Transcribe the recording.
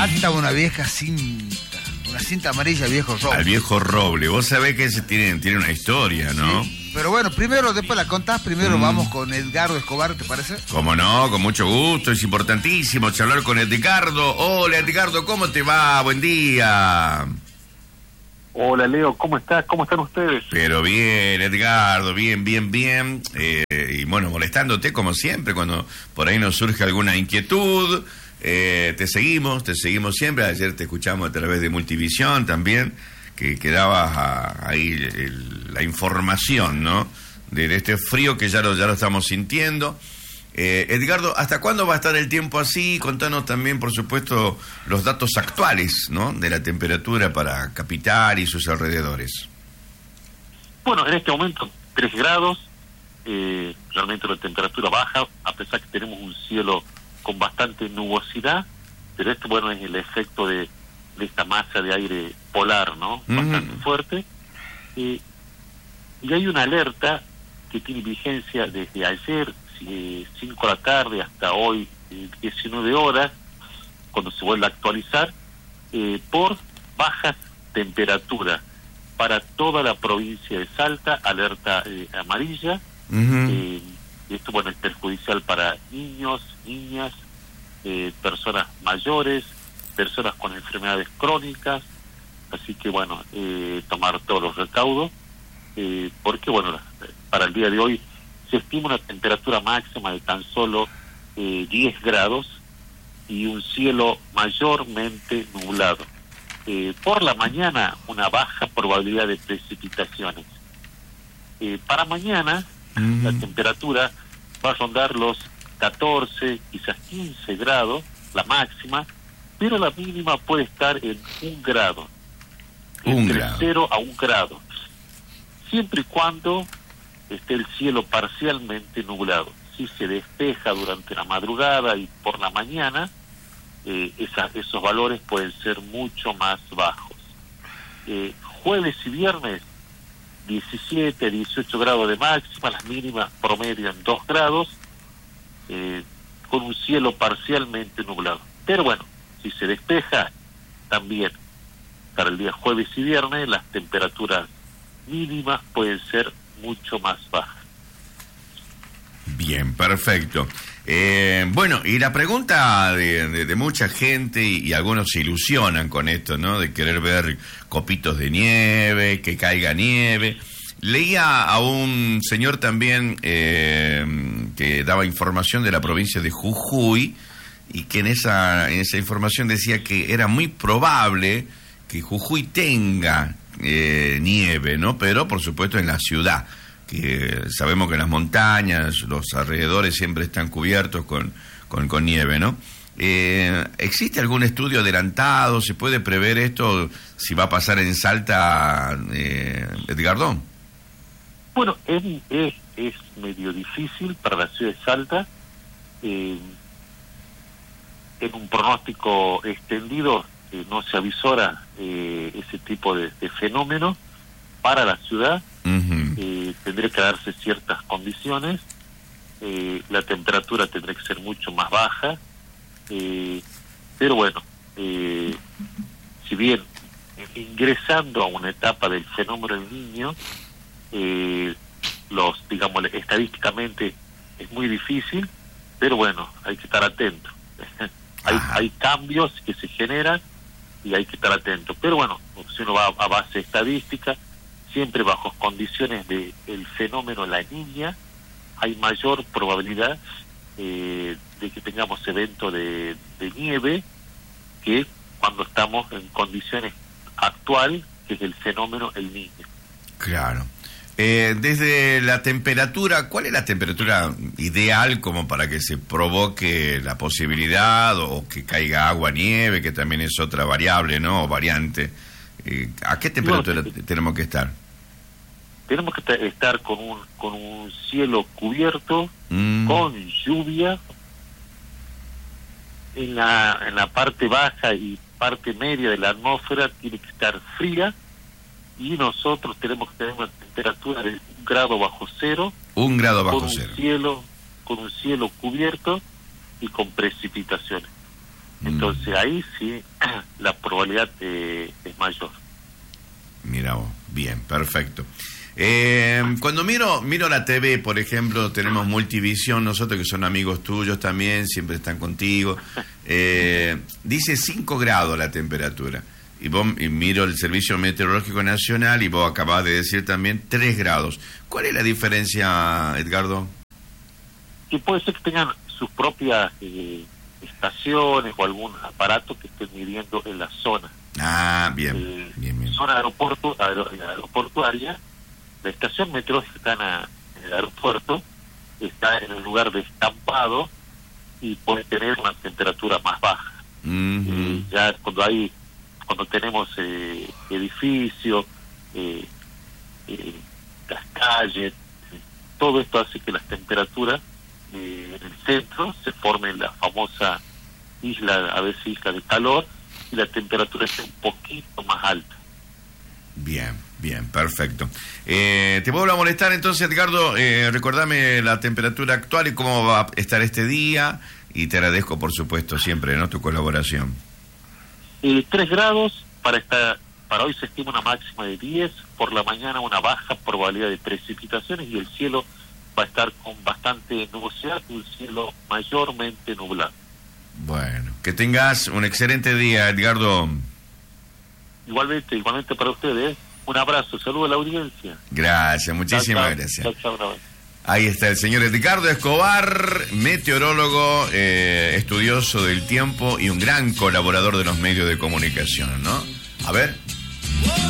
Ata una vieja cinta, una cinta amarilla viejo roble. Al viejo roble. Vos sabés que ese tiene una historia, ¿no? Sí. Pero bueno, primero, después la contás, primero vamos con Edgardo Escobar, ¿te parece? Cómo no, con mucho gusto, es importantísimo charlar con Edgardo. Hola Edgardo, ¿cómo te va? Buen día. Hola Leo, ¿cómo estás? ¿Cómo están ustedes? Pero bien, Edgardo, bien. Y bueno, molestándote como siempre, cuando por ahí nos surge alguna inquietud, te seguimos siempre. Ayer te escuchamos a través de Multivisión también, que dabas ahí la información, ¿no? De este frío que ya lo estamos sintiendo. Edgardo, ¿hasta cuándo va a estar el tiempo así? Contanos también, por supuesto, los datos actuales, ¿no? De la temperatura para Capital y sus alrededores. Bueno, en este momento 3 grados, realmente la temperatura baja, a pesar que tenemos un cielo con bastante nubosidad, pero esto, bueno, es el efecto de esta masa de aire polar, ¿no? Bastante fuerte. Y hay una alerta que tiene vigencia desde ayer, 5 de la tarde hasta hoy, 19 horas, cuando se vuelve a actualizar, por bajas temperaturas para toda la provincia de Salta, alerta amarilla. Esto, bueno, es perjudicial para niños, niñas, personas mayores, personas con enfermedades crónicas, así que, bueno, tomar todos los recaudos, porque, bueno, para el día de hoy se estima una temperatura máxima de tan solo 10 grados y un cielo mayormente nublado. Por la mañana, una baja probabilidad de precipitaciones. Para mañana, la temperatura va a rondar los 14, quizás 15 grados, la máxima, pero la mínima puede estar en 1 grado. Entre 0 a 1 grado. Siempre y cuando esté el cielo parcialmente nublado. Si se despeja durante la madrugada y por la mañana, esos valores pueden ser mucho más bajos. Jueves y viernes, 17, 18 grados de máxima, las mínimas promedio en 2 grados, con un cielo parcialmente nublado. Pero bueno, si se despeja, también para el día jueves y viernes las temperaturas mínimas pueden ser mucho más bajas. Bien, perfecto. Bueno, y la pregunta de mucha gente, y algunos se ilusionan con esto, ¿no? De querer ver copitos de nieve, que caiga nieve. Leía a un señor también que daba información de la provincia de Jujuy, y que en esa información decía que era muy probable que Jujuy tenga nieve, ¿no? Pero por supuesto en la ciudad, que sabemos que las montañas, los alrededores siempre están cubiertos con nieve, ¿no? ¿Existe algún estudio adelantado? ¿Se puede prever esto si va a pasar en Salta, Edgardo? Bueno, es medio difícil para la ciudad de Salta. En un pronóstico extendido no se avisora ese tipo de fenómeno para la ciudad. Tendría que darse ciertas condiciones, la temperatura tendría que ser mucho más baja, pero bueno, si bien ingresando a una etapa del fenómeno del Niño, digamos, estadísticamente es muy difícil, pero bueno, hay que estar atento. Hay cambios que se generan y hay que estar atento, pero bueno, si uno va a base estadística, siempre bajo condiciones de el fenómeno La Niña, hay mayor probabilidad de que tengamos eventos de nieve que cuando estamos en condiciones actual, que es el fenómeno El Niño. Claro. Desde la temperatura, ¿cuál es la temperatura ideal como para que se provoque la posibilidad o que caiga agua, nieve, que también es otra variable, ¿no? O variante. ¿A qué temperatura tenemos que estar? Tenemos que estar con un cielo cubierto, con lluvia, en la parte baja y parte media de la atmósfera tiene que estar fría, y nosotros tenemos que tener una temperatura de 1 grado bajo cero. 1 grado bajo cero. Con un cielo cubierto y con precipitaciones. Entonces ahí sí la probabilidad es mayor. Mira vos, bien, perfecto. Cuando miro la TV, por ejemplo, tenemos Multivisión, nosotros que son amigos tuyos también, siempre están contigo. Dice 5 grados la temperatura. Y miro el Servicio Meteorológico Nacional y vos acabás de decir también 3 grados. ¿Cuál es la diferencia, Edgardo? Y puede ser que tengan sus propias estaciones o algún aparato que estén midiendo en la zona. Ah, bien, bien. Zona aeroportuaria, la estación meteorológica está en el aeropuerto, está en el lugar de estampado y puede tener una temperatura más baja. Ya cuando tenemos edificios, las calles, todo esto hace que las temperaturas en el centro se forme la famosa a veces isla de calor, y la temperatura es un poquito más alta. Bien, perfecto. ¿Te puedo molestar entonces, Edgardo? Recordame la temperatura actual y cómo va a estar este día, y te agradezco, por supuesto, siempre, ¿no?, tu colaboración. 3 grados, para hoy se estima una máxima de 10, por la mañana una baja probabilidad de precipitaciones y el cielo va a estar con bastante nubosidad, un cielo mayormente nublado. Bueno, que tengas un excelente día, Edgardo. Igualmente para ustedes. Un abrazo, saludo a la audiencia. Gracias, muchísimas gracias. Chao. Ahí está el señor Edgardo Escobar, meteorólogo, estudioso del tiempo y un gran colaborador de los medios de comunicación, ¿no? A ver.